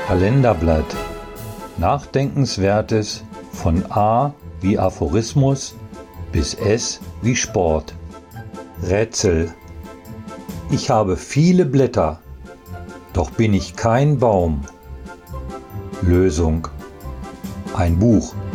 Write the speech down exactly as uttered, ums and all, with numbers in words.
Kalenderblatt. Nachdenkenswertes von A wie Aphorismus bis S wie Sport. Rätsel. Ich habe viele Blätter, doch bin ich kein Baum. Lösung. Ein Buch.